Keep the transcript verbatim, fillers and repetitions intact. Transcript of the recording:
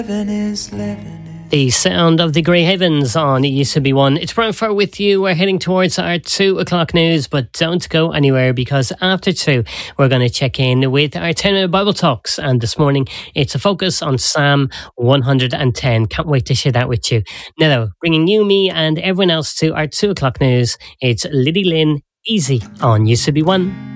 The sound of the Grey Havens on It Used to Be One. It's Brian Farr with you. We're heading towards our two o'clock news, but don't go anywhere because after two, we're going to check in with our ten minute Bible Talks. And this morning, it's a focus on Psalm one hundred ten. Can't wait to share that with you. Now, though, bringing you, me, and everyone else to our two o'clock news, it's Liddy Lynn, Easy on Used to Be One.